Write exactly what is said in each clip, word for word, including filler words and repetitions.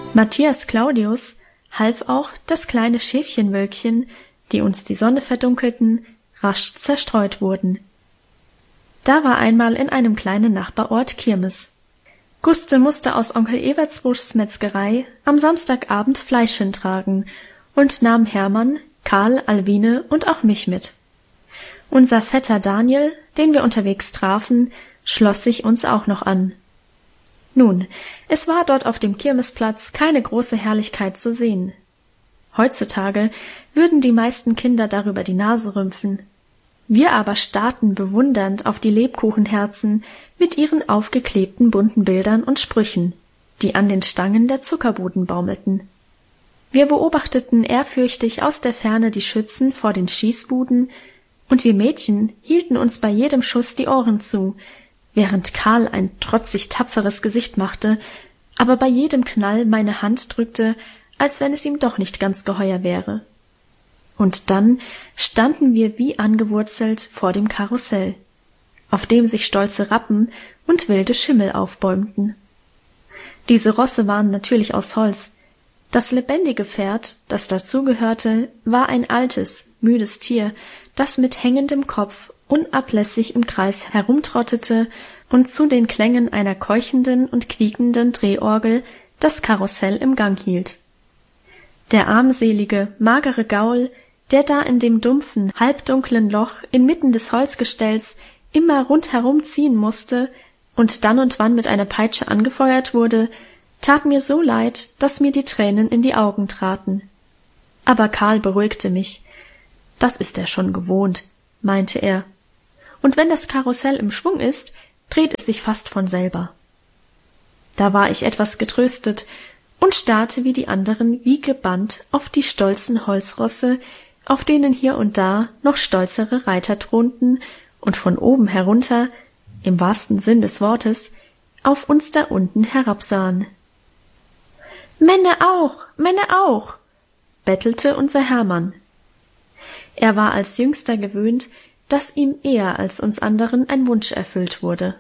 Matthias Claudius half auch, dass kleine Schäfchenwölkchen, die uns die Sonne verdunkelten, rasch zerstreut wurden. Da war einmal in einem kleinen Nachbarort Kirmes. Guste musste aus Onkel Evertsbuschs Metzgerei am Samstagabend Fleisch hintragen und nahm Hermann, Karl, Alwine und auch mich mit. Unser Vetter Daniel, den wir unterwegs trafen, schloss sich uns auch noch an. Nun, es war dort auf dem Kirmesplatz keine große Herrlichkeit zu sehen. Heutzutage würden die meisten Kinder darüber die Nase rümpfen. Wir aber starrten bewundernd auf die Lebkuchenherzen mit ihren aufgeklebten bunten Bildern und Sprüchen, die an den Stangen der Zuckerbuden baumelten. Wir beobachteten ehrfürchtig aus der Ferne die Schützen vor den Schießbuden, und wir Mädchen hielten uns bei jedem Schuss die Ohren zu, während Karl ein trotzig tapferes Gesicht machte, aber bei jedem Knall meine Hand drückte, als wenn es ihm doch nicht ganz geheuer wäre. Und dann standen wir wie angewurzelt vor dem Karussell, auf dem sich stolze Rappen und wilde Schimmel aufbäumten. Diese Rosse waren natürlich aus Holz. Das lebendige Pferd, das dazugehörte, war ein altes, müdes Tier, das mit hängendem Kopf unablässig im Kreis herumtrottete und zu den Klängen einer keuchenden und quiekenden Drehorgel das Karussell im Gang hielt. Der armselige, magere Gaul, der da in dem dumpfen, halbdunklen Loch inmitten des Holzgestells immer rundherum ziehen musste und dann und wann mit einer Peitsche angefeuert wurde, tat mir so leid, dass mir die Tränen in die Augen traten. Aber Karl beruhigte mich. Das ist er schon gewohnt, meinte er. Und wenn das Karussell im Schwung ist, dreht es sich fast von selber. Da war ich etwas getröstet und starrte wie die anderen wie gebannt auf die stolzen Holzrosse, auf denen hier und da noch stolzere Reiter thronten und von oben herunter, im wahrsten Sinn des Wortes, auf uns da unten herabsahen. »Männer auch, Männer auch«, bettelte unser Hermann. Er war als Jüngster gewöhnt, dass ihm eher als uns anderen ein Wunsch erfüllt wurde.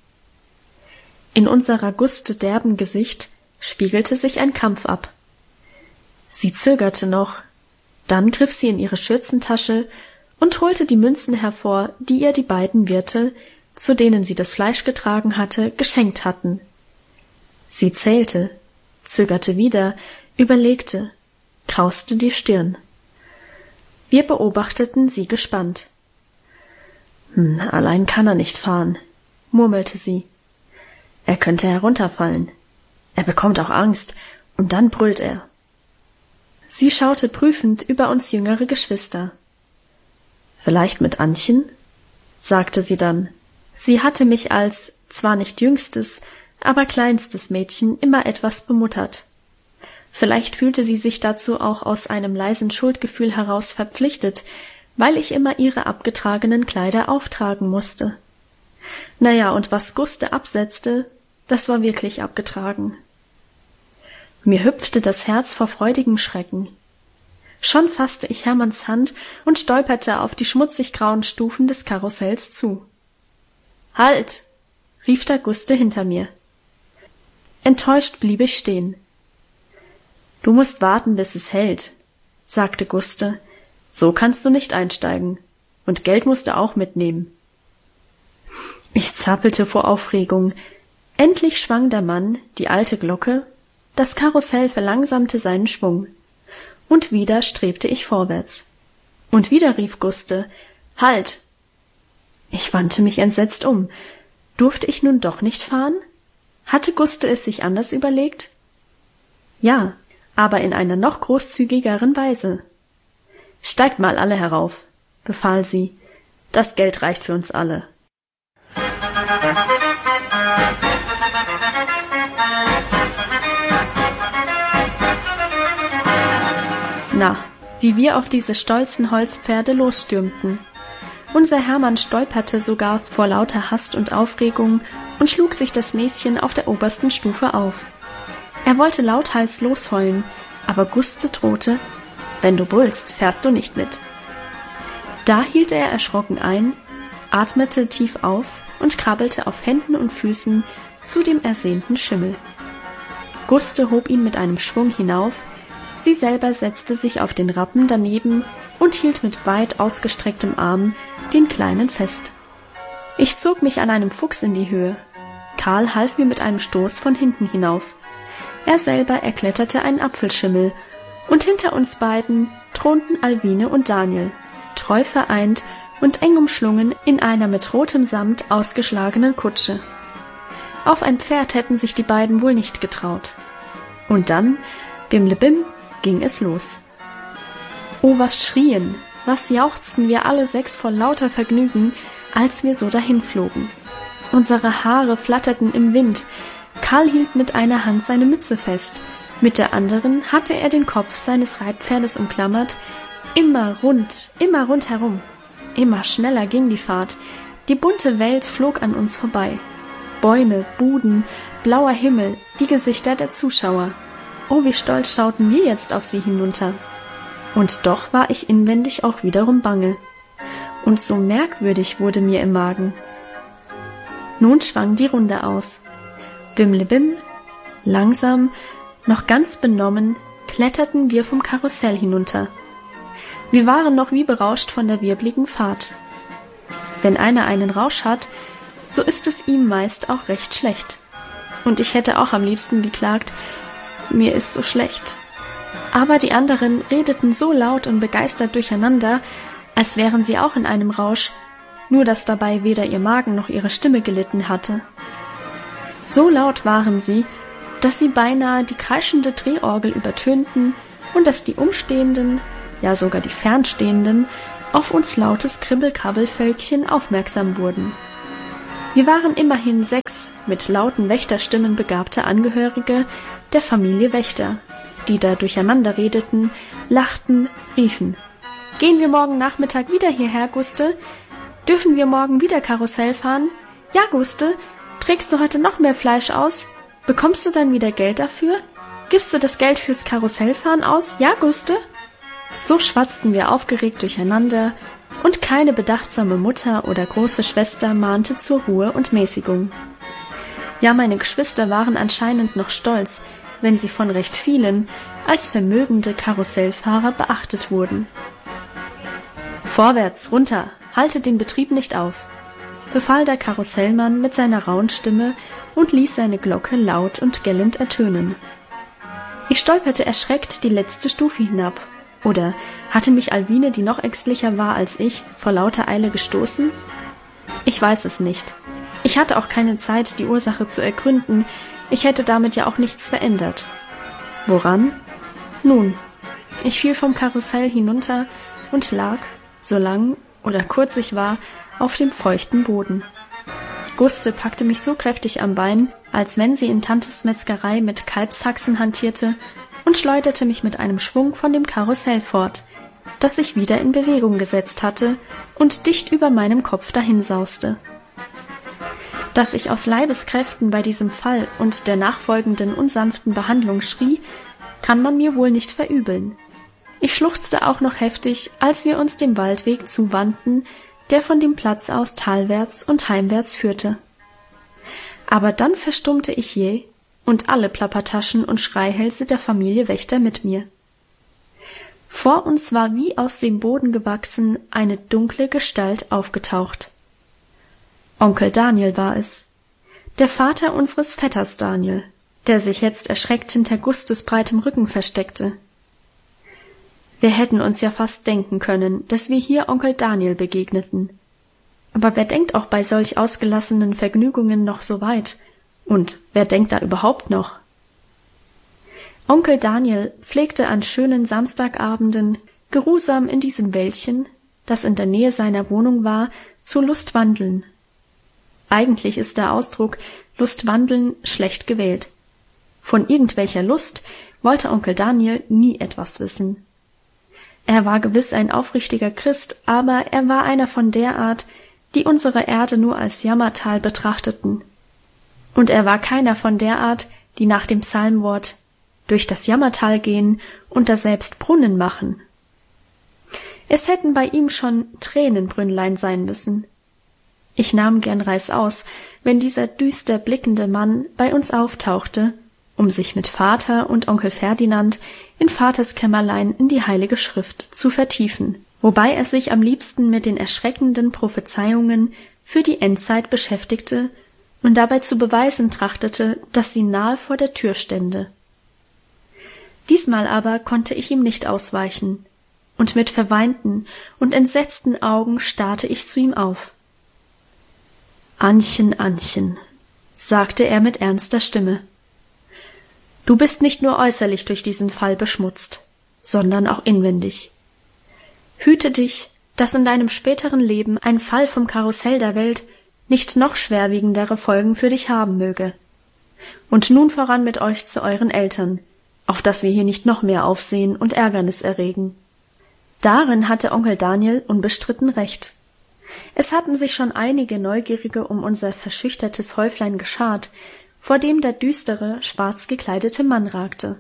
In unserer Guste derben Gesicht spiegelte sich ein Kampf ab. Sie zögerte noch, dann griff sie in ihre Schürzentasche und holte die Münzen hervor, die ihr die beiden Wirte, zu denen sie das Fleisch getragen hatte, geschenkt hatten. Sie zählte, zögerte wieder, überlegte, krauste die Stirn. Wir beobachteten sie gespannt. Hm, allein kann er nicht fahren, murmelte sie. Er könnte herunterfallen. Er bekommt auch Angst, und dann brüllt er. Sie schaute prüfend über uns jüngere Geschwister. Vielleicht mit Annchen? Sagte sie dann. Sie hatte mich als, zwar nicht jüngstes, aber kleinstes Mädchen immer etwas bemuttert. Vielleicht fühlte sie sich dazu auch aus einem leisen Schuldgefühl heraus verpflichtet, weil ich immer ihre abgetragenen Kleider auftragen musste. Naja, und was Guste absetzte, das war wirklich abgetragen. Mir hüpfte das Herz vor freudigem Schrecken. Schon fasste ich Hermanns Hand und stolperte auf die schmutzig grauen Stufen des Karussells zu. »Halt!« rief da Guste hinter mir. Enttäuscht blieb ich stehen. »Du musst warten, bis es hält«, sagte Guste. »So kannst du nicht einsteigen. Und Geld musst du auch mitnehmen.« Ich zappelte vor Aufregung. Endlich schwang der Mann die alte Glocke, das Karussell verlangsamte seinen Schwung. Und wieder strebte ich vorwärts. Und wieder rief Guste, »Halt!« Ich wandte mich entsetzt um. Durfte ich nun doch nicht fahren? Hatte Guste es sich anders überlegt? Ja, aber in einer noch großzügigeren Weise. »Steigt mal alle herauf«, befahl sie. »Das Geld reicht für uns alle.« Na, wie wir auf diese stolzen Holzpferde losstürmten. Unser Hermann stolperte sogar vor lauter Hast und Aufregung und schlug sich das Näschen auf der obersten Stufe auf. Er wollte lauthals losheulen, aber Guste drohte, »Wenn du brüllst, fährst du nicht mit.« Da hielt er erschrocken ein, atmete tief auf und krabbelte auf Händen und Füßen zu dem ersehnten Schimmel. Guste hob ihn mit einem Schwung hinauf, sie selber setzte sich auf den Rappen daneben und hielt mit weit ausgestrecktem Arm den Kleinen fest. Ich zog mich an einem Fuchs in die Höhe. Karl half mir mit einem Stoß von hinten hinauf. Er selber erkletterte einen Apfelschimmel, und hinter uns beiden thronten Alwine und Daniel, treu vereint und eng umschlungen in einer mit rotem Samt ausgeschlagenen Kutsche. Auf ein Pferd hätten sich die beiden wohl nicht getraut. Und dann, bimlebim, ging es los. Oh, was schrien, was jauchzten wir alle sechs vor lauter Vergnügen, als wir so dahinflogen. Unsere Haare flatterten im Wind, Karl hielt mit einer Hand seine Mütze fest, mit der anderen hatte er den Kopf seines Reitpferdes umklammert, immer rund, immer rundherum. Immer schneller ging die Fahrt, die bunte Welt flog an uns vorbei. Bäume, Buden, blauer Himmel, die Gesichter der Zuschauer. Oh, wie stolz schauten wir jetzt auf sie hinunter. Und doch war ich inwendig auch wiederum bange. Und so merkwürdig wurde mir im Magen. Nun schwang die Runde aus. Bimlebim, langsam, noch ganz benommen, kletterten wir vom Karussell hinunter. Wir waren noch wie berauscht von der wirbligen Fahrt. Wenn einer einen Rausch hat, so ist es ihm meist auch recht schlecht. Und ich hätte auch am liebsten geklagt, mir ist so schlecht. Aber die anderen redeten so laut und begeistert durcheinander, als wären sie auch in einem Rausch, nur dass dabei weder ihr Magen noch ihre Stimme gelitten hatte. So laut waren sie, dass sie beinahe die kreischende Drehorgel übertönten und dass die Umstehenden, ja sogar die Fernstehenden, auf uns lautes Kribbel-Krabbel-Völkchen aufmerksam wurden. Wir waren immerhin sechs mit lauten Wächterstimmen begabte Angehörige der Familie Wächter, die da durcheinander redeten, lachten, riefen. »Gehen wir morgen Nachmittag wieder hierher, Guste? Dürfen wir morgen wieder Karussell fahren? Ja, Guste, trägst du heute noch mehr Fleisch aus? Bekommst du dann wieder Geld dafür? Gibst du das Geld fürs Karussellfahren aus? Ja, Guste?« So schwatzten wir aufgeregt durcheinander, und keine bedachtsame Mutter oder große Schwester mahnte zur Ruhe und Mäßigung. Ja, meine Geschwister waren anscheinend noch stolz, wenn sie von recht vielen als vermögende Karussellfahrer beachtet wurden. »Vorwärts, runter, haltet den Betrieb nicht auf«, befahl der Karussellmann mit seiner rauen Stimme und ließ seine Glocke laut und gellend ertönen. Ich stolperte erschreckt die letzte Stufe hinab. Oder hatte mich Alwine, die noch ängstlicher war als ich, vor lauter Eile gestoßen? Ich weiß es nicht. Ich hatte auch keine Zeit, die Ursache zu ergründen. Ich hätte damit ja auch nichts verändert. Woran? Nun, ich fiel vom Karussell hinunter und lag, so lang oder kurz ich war, auf dem feuchten Boden. Guste packte mich so kräftig am Bein, als wenn sie in Tantes Metzgerei mit Kalbshaxen hantierte, und schleuderte mich mit einem Schwung von dem Karussell fort, das sich wieder in Bewegung gesetzt hatte und dicht über meinem Kopf dahinsauste. Dass ich aus Leibeskräften bei diesem Fall und der nachfolgenden unsanften Behandlung schrie, kann man mir wohl nicht verübeln. Ich schluchzte auch noch heftig, als wir uns dem Waldweg zuwandten, der von dem Platz aus talwärts und heimwärts führte. Aber dann verstummte ich jäh, und alle Plappertaschen und Schreihälse der Familie Wächter mit mir. Vor uns war wie aus dem Boden gewachsen eine dunkle Gestalt aufgetaucht. Onkel Daniel war es, der Vater unseres Vetters Daniel, der sich jetzt erschreckt hinter Gustes breitem Rücken versteckte. Wir hätten uns ja fast denken können, dass wir hier Onkel Daniel begegneten. Aber wer denkt auch bei solch ausgelassenen Vergnügungen noch so weit? Und wer denkt da überhaupt noch? Onkel Daniel pflegte an schönen Samstagabenden, geruhsam in diesem Wäldchen, das in der Nähe seiner Wohnung war, zu Lustwandeln. Eigentlich ist der Ausdruck Lustwandeln schlecht gewählt. Von irgendwelcher Lust wollte Onkel Daniel nie etwas wissen. Er war gewiss ein aufrichtiger Christ, aber er war einer von der Art, die unsere Erde nur als Jammertal betrachteten. Und er war keiner von der Art, die nach dem Psalmwort durch das Jammertal gehen und daselbst Brunnen machen. Es hätten bei ihm schon Tränenbrünnlein sein müssen. Ich nahm gern reißaus, wenn dieser düster blickende Mann bei uns auftauchte um sich mit Vater und Onkel Ferdinand in Vaters Kämmerlein in die Heilige Schrift zu vertiefen, wobei er sich am liebsten mit den erschreckenden Prophezeiungen für die Endzeit beschäftigte und dabei zu beweisen trachtete, dass sie nahe vor der Tür stände. Diesmal aber konnte ich ihm nicht ausweichen, und mit verweinten und entsetzten Augen starrte ich zu ihm auf. »Annchen, Annchen«, sagte er mit ernster Stimme, »du bist nicht nur äußerlich durch diesen Fall beschmutzt, sondern auch inwendig. Hüte dich, dass in deinem späteren Leben ein Fall vom Karussell der Welt nicht noch schwerwiegendere Folgen für dich haben möge. Und nun voran mit euch zu euren Eltern, auf dass wir hier nicht noch mehr Aufsehen und Ärgernis erregen.« Darin hatte Onkel Daniel unbestritten recht. Es hatten sich schon einige Neugierige um unser verschüchtertes Häuflein geschart, vor dem der düstere, schwarz gekleidete Mann ragte.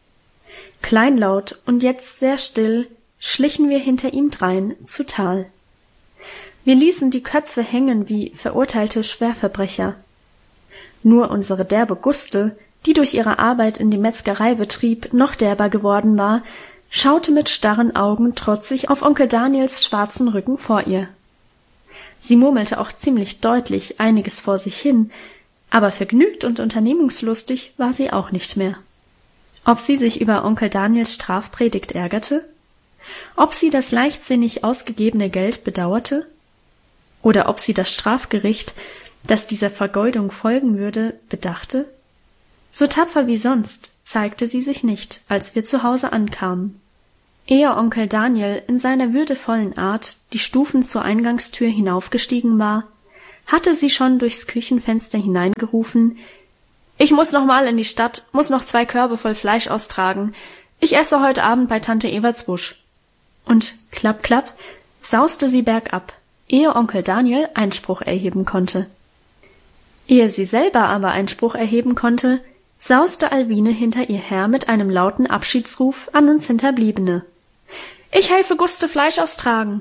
Kleinlaut und jetzt sehr still schlichen wir hinter ihm drein zu Tal. Wir ließen die Köpfe hängen wie verurteilte Schwerverbrecher. Nur unsere derbe Guste, die durch ihre Arbeit in dem Metzgereibetrieb noch derber geworden war, schaute mit starren Augen trotzig auf Onkel Daniels schwarzen Rücken vor ihr. Sie murmelte auch ziemlich deutlich einiges vor sich hin, aber vergnügt und unternehmungslustig war sie auch nicht mehr. Ob sie sich über Onkel Daniels Strafpredigt ärgerte? Ob sie das leichtsinnig ausgegebene Geld bedauerte? Oder ob sie das Strafgericht, das dieser Vergeudung folgen würde, bedachte? So tapfer wie sonst zeigte sie sich nicht, als wir zu Hause ankamen. Ehe Onkel Daniel in seiner würdevollen Art die Stufen zur Eingangstür hinaufgestiegen war, hatte sie schon durchs Küchenfenster hineingerufen: »Ich muss noch mal in die Stadt, muss noch zwei Körbe voll Fleisch austragen. Ich esse heute Abend bei Tante Evertsbusch.« Und klapp, klapp, sauste sie bergab, ehe Onkel Daniel Einspruch erheben konnte. Ehe sie selber aber Einspruch erheben konnte, sauste Alwine hinter ihr her mit einem lauten Abschiedsruf an uns Hinterbliebene. »Ich helfe Guste Fleisch austragen!«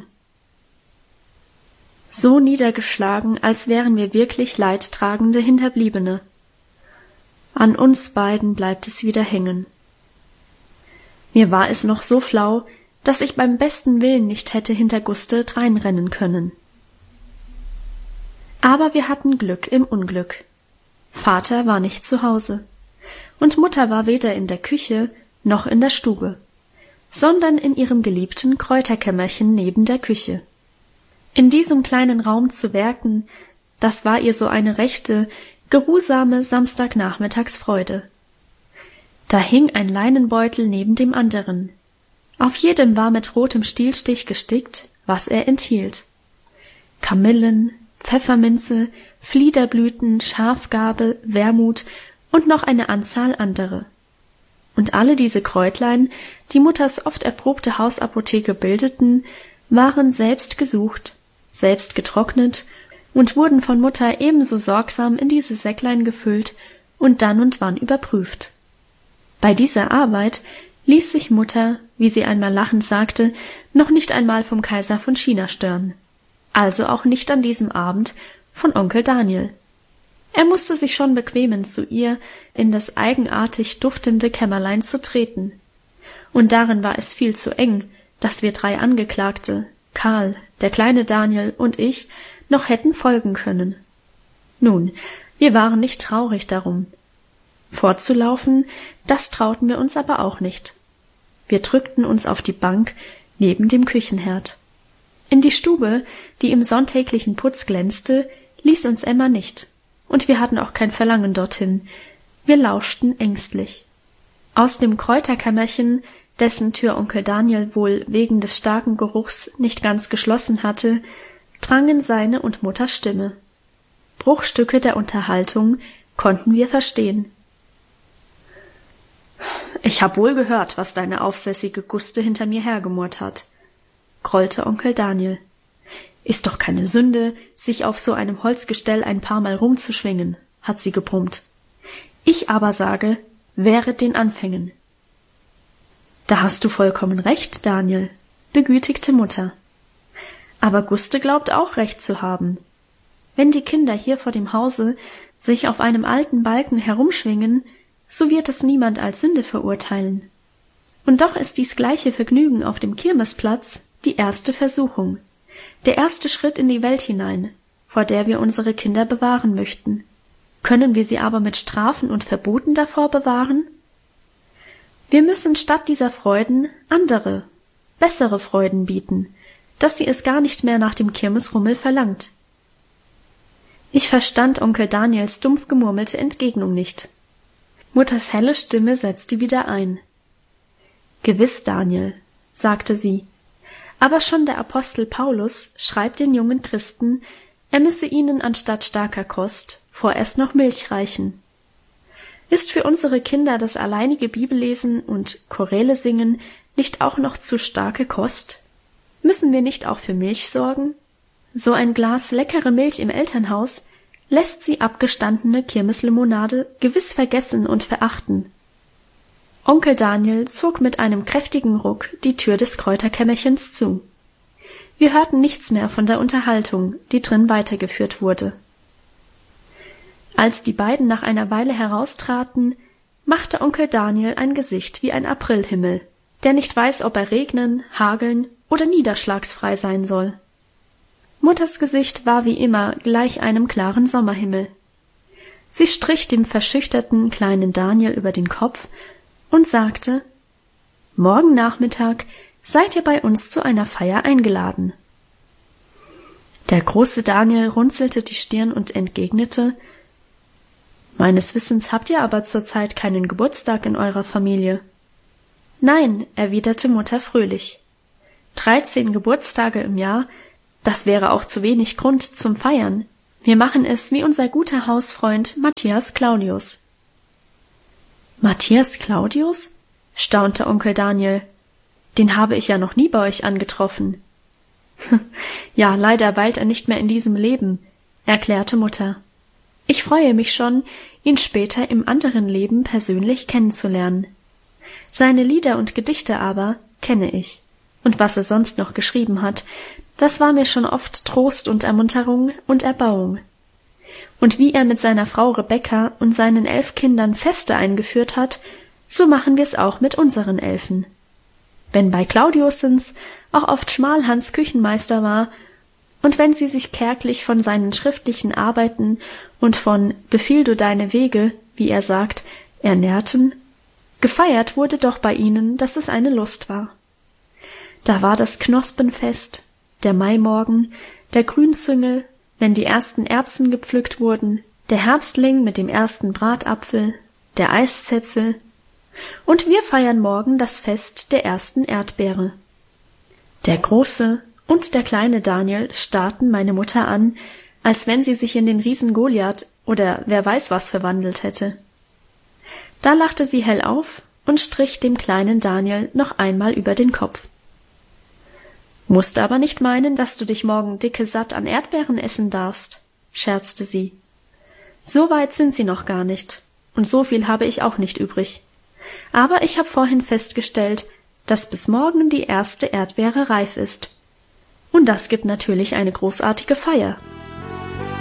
So niedergeschlagen, als wären wir wirklich leidtragende Hinterbliebene. An uns beiden bleibt es wieder hängen. Mir war es noch so flau, dass ich beim besten Willen nicht hätte hinter Guste dreinrennen können. Aber wir hatten Glück im Unglück. Vater war nicht zu Hause. Und Mutter war weder in der Küche noch in der Stube, sondern in ihrem geliebten Kräuterkämmerchen neben der Küche. In diesem kleinen Raum zu werken, das war ihr so eine rechte, geruhsame Samstagnachmittagsfreude. Da hing ein Leinenbeutel neben dem anderen. Auf jedem war mit rotem Stielstich gestickt, was er enthielt. Kamillen, Pfefferminze, Fliederblüten, Schafgarbe, Wermut und noch eine Anzahl andere. Und alle diese Kräutlein, die Mutters oft erprobte Hausapotheke bildeten, waren selbst gesucht, selbst getrocknet und wurden von Mutter ebenso sorgsam in diese Säcklein gefüllt und dann und wann überprüft. Bei dieser Arbeit ließ sich Mutter, wie sie einmal lachend sagte, noch nicht einmal vom Kaiser von China stören, also auch nicht an diesem Abend von Onkel Daniel. Er musste sich schon bequemen, zu ihr in das eigenartig duftende Kämmerlein zu treten. Und darin war es viel zu eng, dass wir drei Angeklagte, Karl, der kleine Daniel und ich, noch hätten folgen können. Nun, wir waren nicht traurig darum. Fortzulaufen, das trauten wir uns aber auch nicht. Wir drückten uns auf die Bank neben dem Küchenherd. In die Stube, die im sonntäglichen Putz glänzte, ließ uns Emma nicht. Und wir hatten auch kein Verlangen dorthin. Wir lauschten ängstlich. Aus dem Kräuterkämmerchen, dessen Tür Onkel Daniel wohl wegen des starken Geruchs nicht ganz geschlossen hatte, drangen seine und Mutters Stimme. Bruchstücke der Unterhaltung konnten wir verstehen. »Ich hab wohl gehört, was deine aufsässige Guste hinter mir hergemurrt hat«, grollte Onkel Daniel. »Ist doch keine Sünde, sich auf so einem Holzgestell ein paar Mal rumzuschwingen«, hat sie gebrummt. »Ich aber sage, wehret den Anfängen.« »Da hast du vollkommen recht, Daniel«, begütigte Mutter. »Aber Guste glaubt auch recht zu haben. Wenn die Kinder hier vor dem Hause sich auf einem alten Balken herumschwingen, so wird es niemand als Sünde verurteilen. Und doch ist dies gleiche Vergnügen auf dem Kirmesplatz die erste Versuchung, der erste Schritt in die Welt hinein, vor der wir unsere Kinder bewahren möchten. Können wir sie aber mit Strafen und Verboten davor bewahren? Wir müssen statt dieser Freuden andere, bessere Freuden bieten, dass sie es gar nicht mehr nach dem Kirmesrummel verlangt. Ich verstand Onkel Daniels dumpf gemurmelte Entgegnung nicht. Mutters helle Stimme setzte wieder ein. »Gewiss, Daniel«, sagte sie, »aber schon der Apostel Paulus schreibt den jungen Christen, er müsse ihnen anstatt starker Kost vorerst noch Milch reichen. Ist für unsere Kinder das alleinige Bibellesen und Choräle singen nicht auch noch zu starke Kost? Müssen wir nicht auch für Milch sorgen? So ein Glas leckere Milch im Elternhaus lässt sie abgestandene Kirmeslimonade gewiss vergessen und verachten.« Onkel Daniel zog mit einem kräftigen Ruck die Tür des Kräuterkämmerchens zu. Wir hörten nichts mehr von der Unterhaltung, die drin weitergeführt wurde. Als die beiden nach einer Weile heraustraten, machte Onkel Daniel ein Gesicht wie ein Aprilhimmel, der nicht weiß, ob er regnen, hageln oder niederschlagsfrei sein soll. Mutters Gesicht war wie immer gleich einem klaren Sommerhimmel. Sie strich dem verschüchterten kleinen Daniel über den Kopf und sagte, »Morgen Nachmittag seid ihr bei uns zu einer Feier eingeladen.« Der große Daniel runzelte die Stirn und entgegnete, »Meines Wissens habt ihr aber zurzeit keinen Geburtstag in eurer Familie.« »Nein«, erwiderte Mutter fröhlich, »dreizehn Geburtstage im Jahr, das wäre auch zu wenig Grund zum Feiern. Wir machen es wie unser guter Hausfreund Matthias Claudius.« »Matthias Claudius?« staunte Onkel Daniel. »Den habe ich ja noch nie bei euch angetroffen.« »Ja, leider weilt er nicht mehr in diesem Leben«, erklärte Mutter. »Ich freue mich schon, ihn später im anderen Leben persönlich kennenzulernen. Seine Lieder und Gedichte aber kenne ich. Und was er sonst noch geschrieben hat, das war mir schon oft Trost und Ermunterung und Erbauung. Und wie er mit seiner Frau Rebekka und seinen elf Kindern Feste eingeführt hat, so machen wir's auch mit unseren Elfen. Wenn bei Claudiusens auch oft Schmalhans Küchenmeister war, und wenn sie sich kärglich von seinen schriftlichen Arbeiten und von »Befiehl du deine Wege«, wie er sagt, ernährten, gefeiert wurde doch bei ihnen, dass es eine Lust war. Da war das Knospenfest, der Maimorgen, der Grünzüngel, wenn die ersten Erbsen gepflückt wurden, der Herbstling mit dem ersten Bratapfel, der Eiszäpfel, und wir feiern morgen das Fest der ersten Erdbeere. Der große und der kleine Daniel starrten meine Mutter an, als wenn sie sich in den Riesen Goliath oder wer weiß was verwandelt hätte. Da lachte sie hell auf und strich dem kleinen Daniel noch einmal über den Kopf. »Musst aber nicht meinen, dass du dich morgen dicke satt an Erdbeeren essen darfst«, scherzte sie. »So weit sind sie noch gar nicht, und so viel habe ich auch nicht übrig. Aber ich habe vorhin festgestellt, dass bis morgen die erste Erdbeere reif ist. Und das gibt natürlich eine großartige Feier.«